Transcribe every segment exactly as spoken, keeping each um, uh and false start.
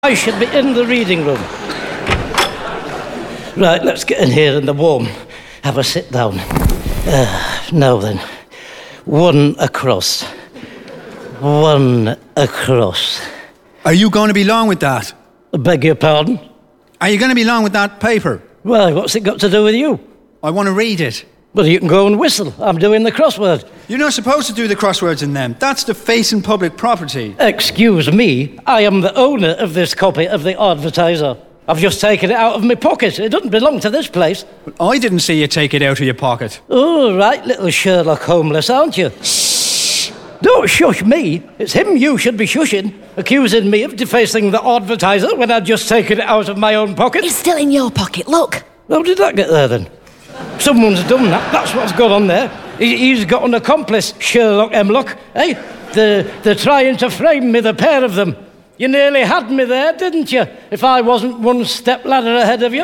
I should be in the reading room. Right, let's get in here in the warm. Have a sit down. Uh, now then, one across. One across. Are you going to be long with that? I beg your pardon? Are you going to be long with that paper? Why, what's it got to do with you? I want to read it. Well, you can go and whistle. I'm doing the crossword. You're not supposed to do the crosswords in them. That's the face in public property. Excuse me, I am the owner of this copy of the Advertiser. I've just taken it out of my pocket. It doesn't belong to this place. But I didn't see you take it out of your pocket. Oh, right, little Sherlock Holmes, aren't you? Shh! Don't shush me. It's him you should be shushing, accusing me of defacing the Advertiser when I'd just taken it out of my own pocket. It's still in your pocket, look. How did that get there, then? Someone's done that. That's what's gone on there. He, he's got an accomplice, Sherlock Hemlock. Eh? They're, they're trying to frame me, the pair of them. You nearly had me there, didn't you? If I wasn't one step ladder ahead of you.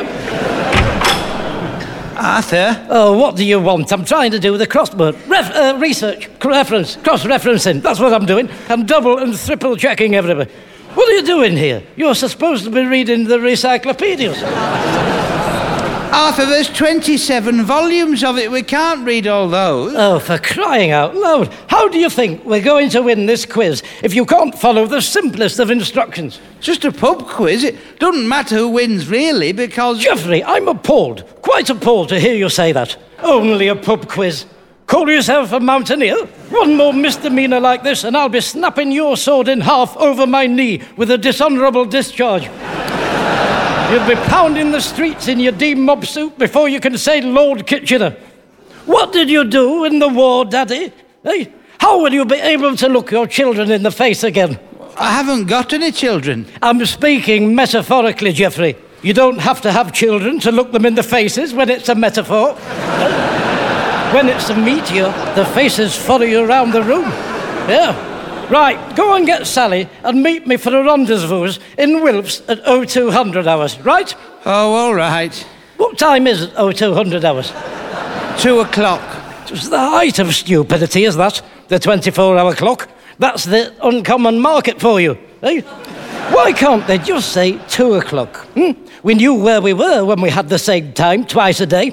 Arthur? Oh, what do you want? I'm trying to do the crossword. Ref, uh, research, reference, cross-referencing. That's what I'm doing. I'm double and triple checking everybody. What are you doing here? You're supposed to be reading the recyclopedias. Arthur, there's twenty-seven volumes of it. We can't read all those. Oh, for crying out loud. How do you think we're going to win this quiz if you can't follow the simplest of instructions? Just a pub quiz. It doesn't matter who wins, really, because... Geoffrey, I'm appalled. Quite appalled to hear you say that. Only a pub quiz. Call yourself a mountaineer? One more misdemeanour like this and I'll be snapping your sword in half over my knee with a dishonourable discharge. You'll be pounding the streets in your D-mob suit before you can say Lord Kitchener. What did you do in the war, Daddy? Hey, how will you be able to look your children in the face again? I haven't got any children. I'm speaking metaphorically, Geoffrey. You don't have to have children to look them in the faces when it's a metaphor. When it's a meteor, the faces follow you around the room. Yeah. Right, go and get Sally and meet me for a rendezvous in Wilf's at oh two hundred hours, right? Oh, all right. What time is it, oh two hundred hours? Two o'clock. It's the height of stupidity, is that? The twenty-four hour clock? That's the uncommon market for you, eh? Why can't they just say two o'clock? Hmm? We knew where we were when we had the same time twice a day.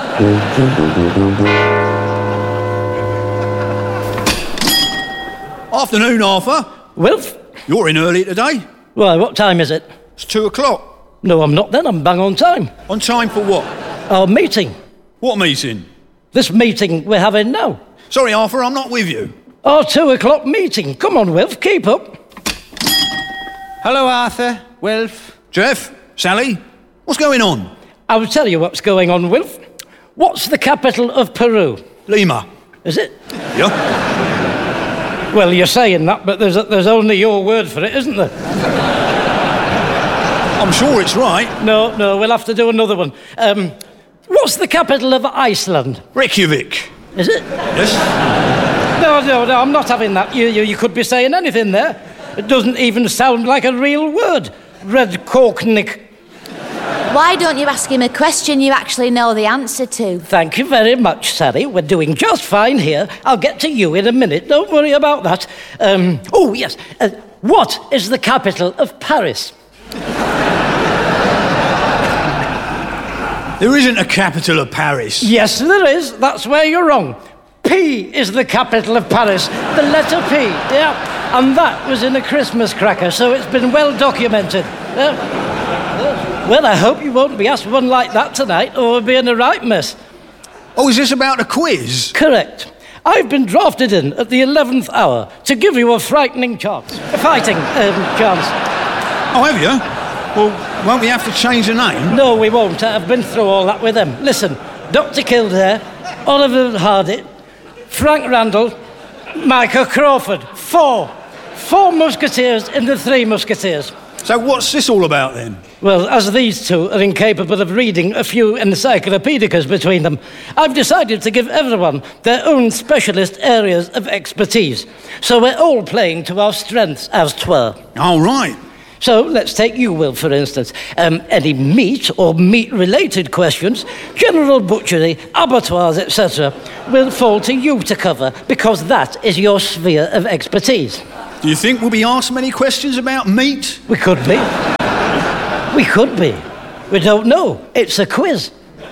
Afternoon, Arthur. Wilf? You're in early today. Why, what time is it? It's two o'clock. No, I'm not then. I'm bang on time. On time for what? Our meeting. What meeting? This meeting we're having now. Sorry, Arthur, I'm not with you. Our two o'clock meeting. Come on, Wilf, keep up. Hello, Arthur. Wilf. Jeff? Sally? What's going on? I'll tell you what's going on, Wilf. What's the capital of Peru? Lima. Is it? Yeah? Well, you're saying that, but there's, there's only your word for it, isn't there? I'm sure it's right. No, no, we'll have to do another one. Um, what's the capital of Iceland? Reykjavik. Is it? Yes? No, no, no, I'm not having that. You, you, you could be saying anything there. It doesn't even sound like a real word. Red Corknick. Why don't you ask him a question you actually know the answer to? Thank you very much, Sally. We're doing just fine here. I'll get to you in a minute. Don't worry about that. Um, oh, yes. Uh, what is the capital of Paris? There isn't a capital of Paris. Yes, there is. That's where you're wrong. P is the capital of Paris. The letter P, yeah. And that was in a Christmas cracker, so it's been well documented. Yeah. Well, I hope you won't be asked one like that tonight, or we'll be in a right mess. Oh, is this about a quiz? Correct. I've been drafted in at the eleventh hour to give you a frightening chance. A fighting um, chance. Oh, have you? Well, won't we have to change the name? No, we won't. I've been through all that with them. Listen, Doctor Kildare, Oliver Hardy, Frank Randall, Micah Crawford. Four. Four musketeers in the Three Musketeers. So what's this all about, then? Well, as these two are incapable of reading a few encyclopedicas between them, I've decided to give everyone their own specialist areas of expertise. So we're all playing to our strengths, as 'twere. All right. So let's take you, Will, for instance. Um, any meat or meat-related questions, general butchery, abattoirs, et cetera, will fall to you to cover because that is your sphere of expertise. Do you think we'll be asked many questions about meat? We could be. We could be. We don't know. It's a quiz.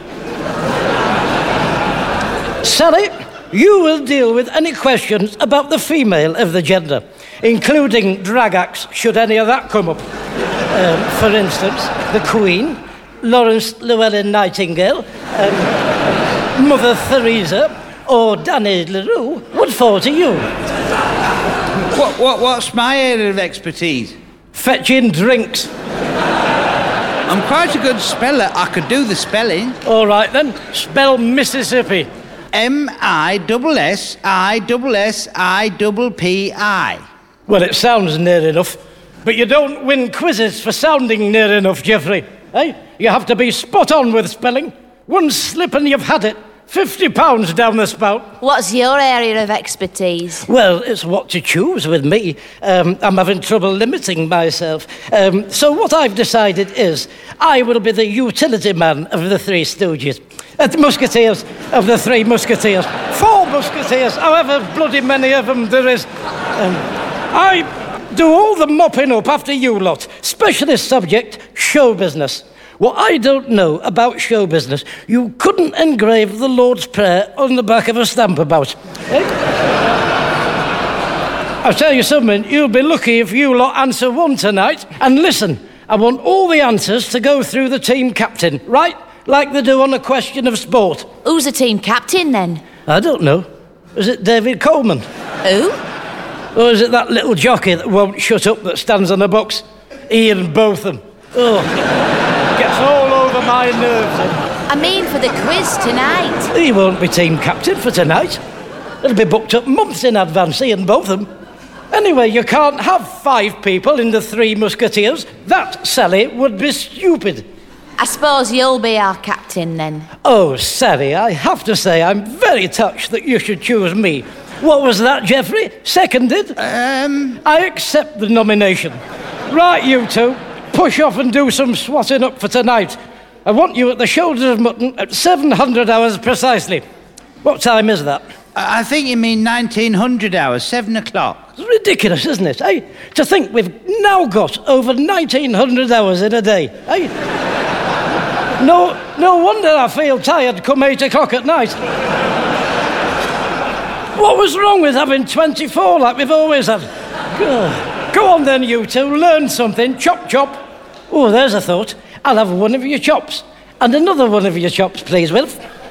Sally, you will deal with any questions about the female of the gender, including drag acts, should any of that come up. Um, for instance, the Queen, Lawrence Llewellyn Nightingale, um, Mother Teresa, or Danny LaRue would fall to you. What, what, what's my area of expertise? Fetching drinks. I'm quite a good speller. I could do the spelling. All right then, spell Mississippi. M I S S I S S I P P I. Well, it sounds near enough, but you don't win quizzes for sounding near enough, Geoffrey. Eh? You have to be spot on with spelling. One slip and you've had it. Fifty pounds down the spout. What's your area of expertise? Well, it's what to choose with me. Um, I'm having trouble limiting myself. Um, so what I've decided is I will be the utility man of the Three Stooges. Uh, the Musketeers of the Three Musketeers. Four Musketeers, however bloody many of them there is. Um, I do all the mopping up after you lot. Specialist subject, show business. What I don't know about show business, you couldn't engrave the Lord's Prayer on the back of a stamp about. Eh? I'll tell you something, you'll be lucky if you lot answer one tonight. And listen, I want all the answers to go through the team captain, right? Like they do on a question of sport. Who's the team captain then? I don't know. Is it David Coleman? Who? Or is it that little jockey that won't shut up that stands on a box? Ian Botham. Oh. Gets all over my nerves. I mean for the quiz tonight. He won't be team captain for tonight. It'll be booked up months in advance, Ian Botham. Anyway, you can't have five people in the Three Musketeers. That, Sally, would be stupid. I suppose you'll be our captain then. Oh, Sally, I have to say I'm very touched that you should choose me. What was that, Geoffrey? Seconded? Um... I accept the nomination. Right, you two. Push off and do some swatting up for tonight. I want you at the Shoulder of Mutton at seven hundred hours precisely. What time is that? I think you mean nineteen hundred hours, seven o'clock. It's ridiculous, isn't it, eh? To think we've now got over nineteen hundred hours in a day, eh? No, no wonder I feel tired come eight o'clock at night. What was wrong with having twenty-four like we've always had? Go, go on then, you two, learn something, chop chop. Oh, there's a thought. I'll have one of your chops. And another one of your chops, please, Wilf.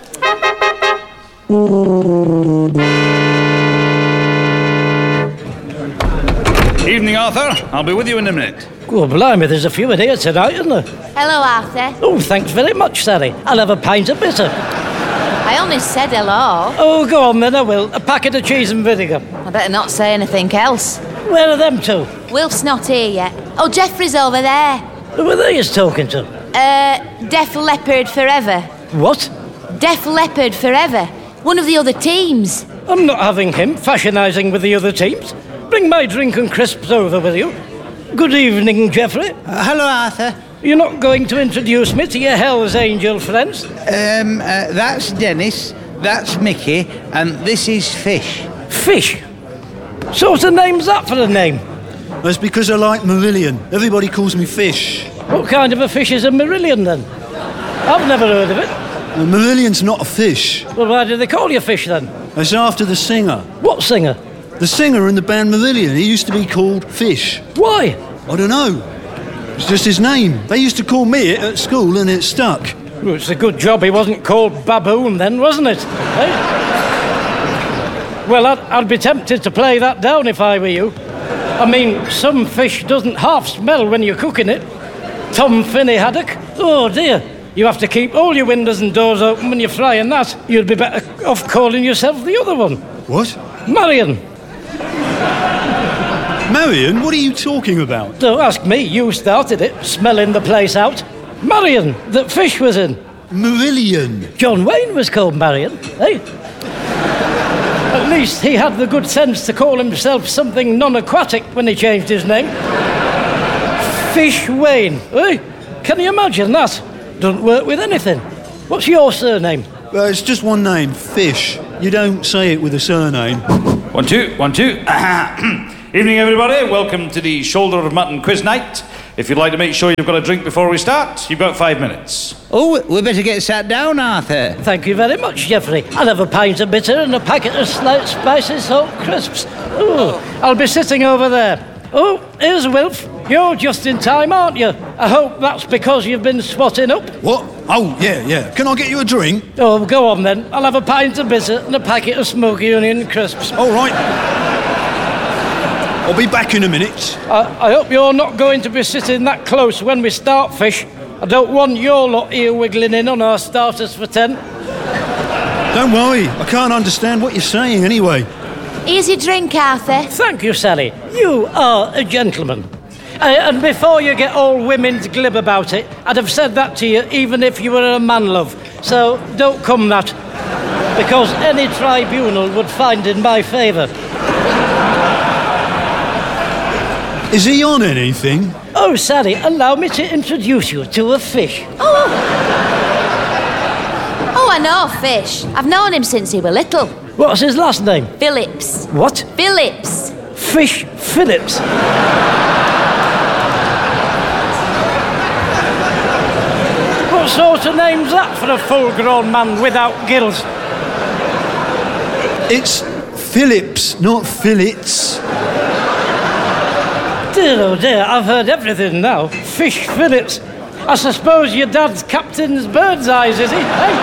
Evening, Arthur. I'll be with you in a minute. Oh, blimey, there's a few in here tonight, isn't there? Hello, Arthur. Oh, thanks very much, Sally. I'll have a pint of bitter. I only said hello. Oh, go on then, I will. A packet of cheese and vinegar. I better not say anything else. Where are them two? Wilf's not here yet. Oh, Geoffrey's over there. Who are they he's talking to? Uh, Def Leppard Forever. What? Def Leppard Forever. One of the other teams. I'm not having him fashioniising with the other teams. Bring my drink and crisps over with you. Good evening, Geoffrey. Uh, hello, Arthur. You're not going to introduce me to your Hell's Angel friends? Um, uh, that's Dennis, that's Mickey, and this is Fish. Fish? Sort of name's that for a name? That's because I like Marillion. Everybody calls me Fish. What kind of a fish is a Marillion, then? I've never heard of it. Uh, Marillion's not a fish. Well, why do they call you Fish, then? It's after the singer. What singer? The singer in the band Marillion. He used to be called Fish. Why? I don't know. It's just his name. They used to call me it at school and it stuck. Well, it's a good job he wasn't called Baboon then, wasn't it? Eh? Well, I'd, I'd be tempted to play that down if I were you. I mean, some fish doesn't half smell when you're cooking it. Tom Finney haddock. Oh, dear. You have to keep all your windows and doors open when you're frying that. You'd be better off calling yourself the other one. What? Marion. Marion? What are you talking about? Don't ask me. You started it, smelling the place out. Marion, that Fish was in. Marillion. John Wayne was called Marion, eh? At least he had the good sense to call himself something non-aquatic when he changed his name. Fish Wayne, eh? Can you imagine that? Doesn't work with anything. What's your surname? Uh, it's just one name, Fish. You don't say it with a surname. One, two, one, two. Evening, everybody. Welcome to the Shoulder of Mutton quiz night. If you'd like to make sure you've got a drink before we start, you've got five minutes. Oh, we better get sat down, Arthur. Thank you very much, Geoffrey. I'll have a pint of bitter and a packet of slight spicy salt crisps. Ooh, I'll be sitting over there. Oh, here's Wilf. You're just in time, aren't you? I hope that's because you've been swatting up. What? Oh, yeah, yeah. Can I get you a drink? Oh, go on then. I'll have a pint of bitter and a packet of smoky onion crisps. All right. I'll be back in a minute. I, I hope you're not going to be sitting that close when we start, Fish. I don't want your lot ear wiggling in on our starters for ten. Don't worry. I can't understand what you're saying anyway. Easy drink, Arthur. Thank you, Sally. You are a gentleman. Uh, and before you get all women's glib about it, I'd have said that to you even if you were a man, love. So don't come that. Because any tribunal would find in my favour. Is he on anything? Oh, Sally, allow me to introduce you to a fish. Oh. Oh, I know Fish. I've known him since he were little. What's his last name? Phillips. What? Phillips. Fish Phillips. What sort of name's that for a full-grown man without gills? It's Phillips, not Phillits. Dear, oh dear, I've heard everything now. Fish Phillips. I suppose your dad's Captain's Bird's Eyes, is he?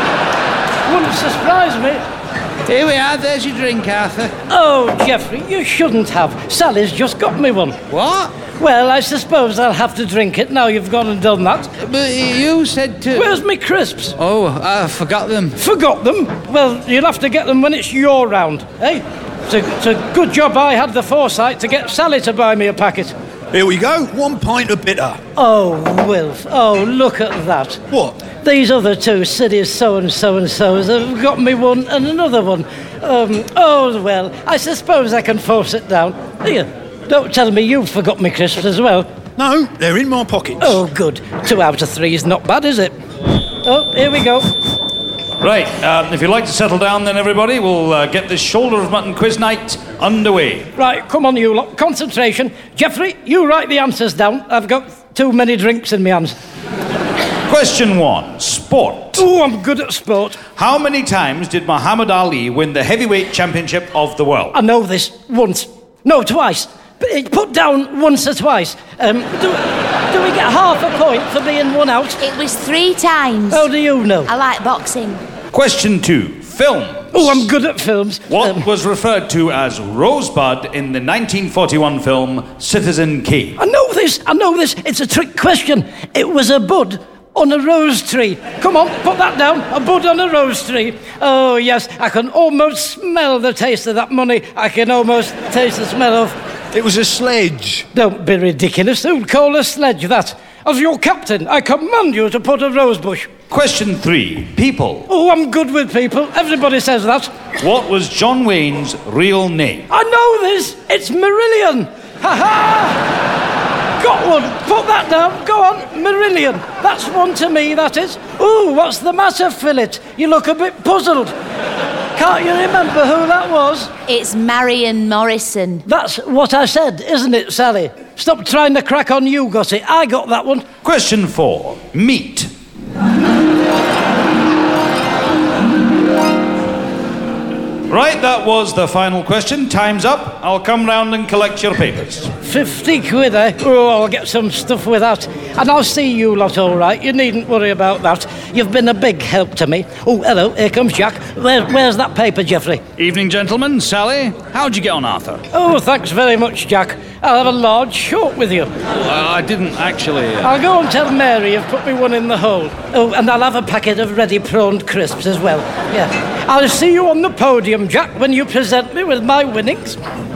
Hey, wouldn't surprise me. Here we are, there's your drink, Arthur. Oh, Geoffrey, you shouldn't have. Sally's just got me one. What? Well, I suppose I'll have to drink it now you've gone and done that. But you said to... Where's me crisps? Oh, I forgot them. Forgot them? Well, you'll have to get them when it's your round, eh? It's a, it's a good job I had the foresight to get Sally to buy me a packet. Here we go. One pint of bitter. Oh, Wilf. Oh, look at that. What? These other two cities so-and-so and so's have got me one and another one. Um, oh, well, I suppose I can force it down. Here, don't tell me you forgot me crisps as well. No, they're in my pockets. Oh, good. Two out of three is not bad, is it? Oh, here we go. Right, uh, if you'd like to settle down then, everybody, we'll uh, get this Shoulder of Mutton quiz night underway. Right, come on, you lot. Concentration. Geoffrey, you write the answers down. I've got too many drinks in my hands. Question one, sport. Oh, I'm good at sport. How many times did Muhammad Ali win the heavyweight championship of the world? I know this. Once. No, twice. But put down once or twice. Um, do, do we get half a point for being one out? It was three times. How do you know? I like boxing. Question two, film. Oh, I'm good at films. What Um, was referred to as Rosebud in the nineteen forty-one film Citizen Kane? I know this. I know this. It's a trick question. It was a bud on a rose tree. Come on, put that down. A bud on a rose tree. Oh, yes. I can almost smell the taste of that money. I can almost taste the smell of... It was a sledge. Don't be ridiculous. Who'd call a sledge that? As your captain, I command you to put a rose bush. Question three, people. Oh, I'm good with people. Everybody says that. What was John Wayne's real name? I know this. It's Marillion. Ha ha! Got one. Put that down. Go on. Marillion. That's one to me, that is. Ooh, what's the matter, Philip? You look a bit puzzled. Can't you remember who that was? It's Marion Morrison. That's what I said, isn't it, Sally? Stop trying to crack on you got it. I got that one. Question four, meat. Right, that was the final question. Time's up. I'll come round and collect your papers. Fifty quid, eh? Oh, I'll get some stuff with that. And I'll see you lot all right. You needn't worry about that. You've been a big help to me. Oh, hello, here comes Jack. Where, where's that paper, Geoffrey? Evening, gentlemen. Sally, how'd you get on, Arthur? Oh, thanks very much, Jack. I'll have a large short with you. Uh, I didn't actually... Uh... I'll go and tell Mary you've put me one in the hole. Oh, and I'll have a packet of ready-prawned crisps as well. Yeah. I'll see you on the podium, Jack, when you present me with my winnings.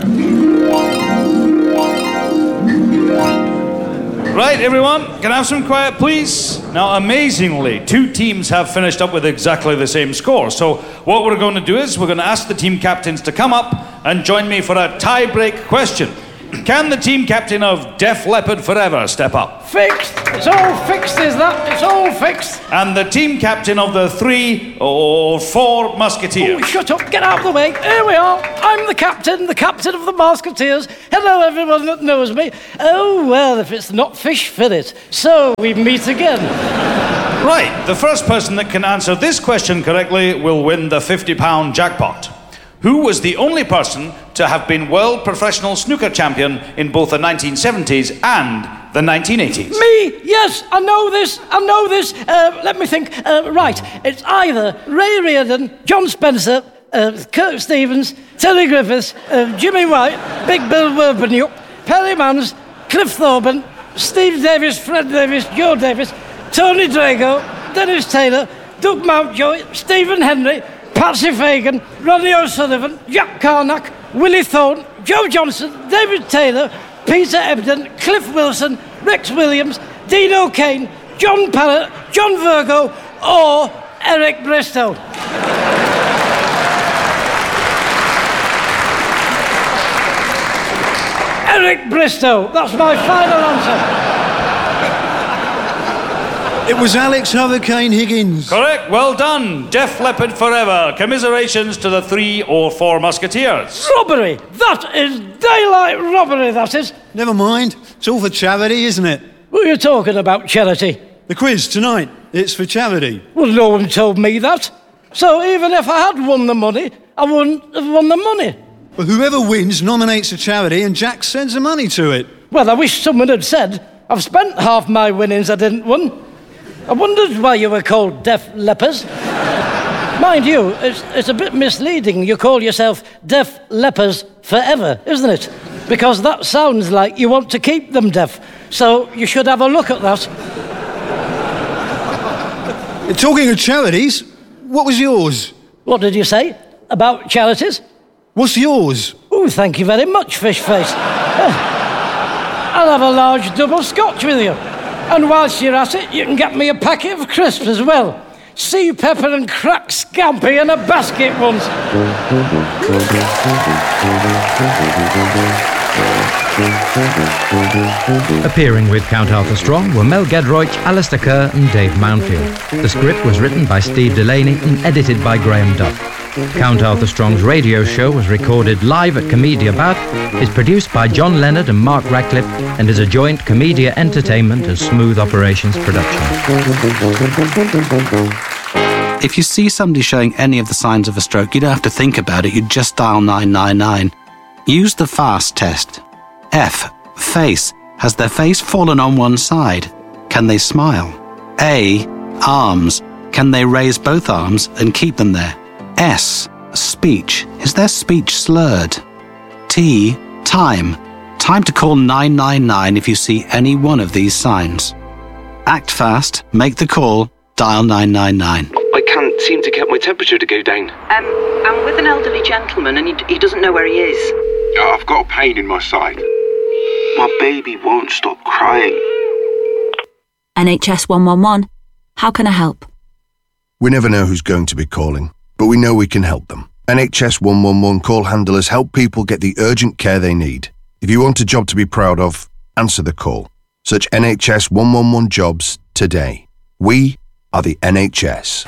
Right, everyone, can I have some quiet, please? Now, amazingly, two teams have finished up with exactly the same score. So what we're going to do is we're going to ask the team captains to come up and join me for a tie-break question. Can the team captain of Def Leppard Forever step up? Fixed. It's all fixed, is that? It's all fixed. And the team captain of the three or four Musketeers? Oh, shut up. Get out of the way. Here we are. I'm the captain, the captain of the Musketeers. Hello, everyone that knows me. Oh, well, if it's not Fish Fillet. So we meet again. Right. The first person that can answer this question correctly will win the fifty pound jackpot. Who was the only person to have been world professional snooker champion in both the nineteen seventies and the nineteen eighties? Me? Yes, I know this. I know this. Uh, let me think. Uh, right. It's either Ray Reardon, John Spencer, uh, Kirk Stevens, Terry Griffiths, uh, Jimmy White, Big Bill Werbeniuk, Perry Mans, Cliff Thorburn, Steve Davis, Fred Davis, Joe Davis, Tony Drago, Dennis Taylor, Doug Mountjoy, Stephen Henry, Patsy Fagan, Ronnie O'Sullivan, Jack Carnack, Willie Thorne, Joe Johnson, David Taylor, Peter Ebden, Cliff Wilson, Rex Williams, Dean O'Kane, John Parrott, John Virgo, or Eric Bristow. Eric Bristow. That's my final answer. It was Alex Hurricane Higgins. Correct. Well done. Def Leppard Forever. Commiserations to the three or four Musketeers. Robbery. That is daylight robbery, that is. Never mind. It's all for charity, isn't it? What are you talking about, charity? The quiz tonight. It's for charity. Well, no one told me that. So even if I had won the money, I wouldn't have won the money. Well, whoever wins nominates a charity and Jack sends the money to it. Well, I wish someone had said, I've spent half my winnings I didn't win. I wondered why you were called Def Lepers. Mind you, it's, it's a bit misleading. You call yourself Def Lepers Forever, isn't it? Because that sounds like you want to keep them deaf. So you should have a look at that. Talking of charities, what was yours? What did you say? About charities? What's yours? Oh, thank you very much, Fish Face. Uh, I'll have a large double scotch with you. And whilst you're at it, you can get me a packet of crisps as well. Sea pepper and cracked scampi in a basket once. Appearing with Count Arthur Strong were Mel Gedroych, Alistair Kerr and Dave Mountfield. The script was written by Steve Delaney and edited by Graham Duff. Count Arthur Strong's radio show was recorded live at Comedia Bath, is produced by John Leonard and Mark Radcliffe, and is a joint Comedia Entertainment and Smooth Operations production. If you see somebody showing any of the signs of a stroke, you don't have to think about it, you just dial nine nine nine. Use the FAST test. F. Face. Has their face fallen on one side? Can they smile? A. Arms. Can they raise both arms and keep them there? S. Speech. Is their speech slurred? T. Time. Time to call nine nine nine if you see any one of these signs. Act fast, make the call, dial nine nine nine. I can't seem to get my temperature to go down. Um, I'm with an elderly gentleman and he, he doesn't know where he is. I've got a pain in my side. My baby won't stop crying. N H S one one one. How can I help? We never know who's going to be calling, but we know we can help them. N H S one one one call handlers help people get the urgent care they need. If you want a job to be proud of, answer the call. Search N H S one one one jobs today. We are the N H S.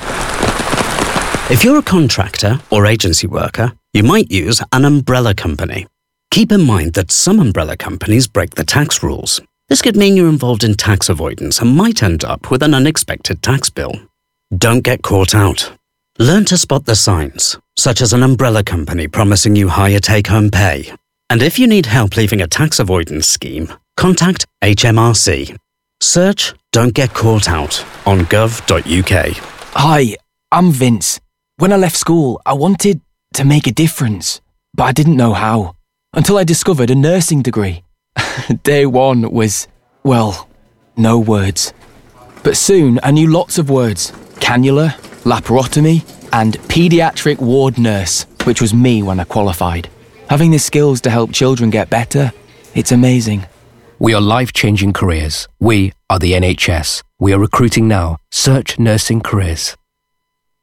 If you're a contractor or agency worker, you might use an umbrella company. Keep in mind that some umbrella companies break the tax rules. This could mean you're involved in tax avoidance and might end up with an unexpected tax bill. Don't get caught out. Learn to spot the signs, such as an umbrella company promising you higher take-home pay. And if you need help leaving a tax avoidance scheme, contact H M R C. Search Don't Get Caught Out on gov dot U K. Hi, I'm Vince. When I left school, I wanted to make a difference, but I didn't know how. Until I discovered a nursing degree. Day one was, well, no words. But soon I knew lots of words. Cannula, laparotomy, and paediatric ward nurse, which was me when I qualified. Having the skills to help children get better, it's amazing. We are life-changing careers. We are the N H S. We are recruiting now. Search nursing careers.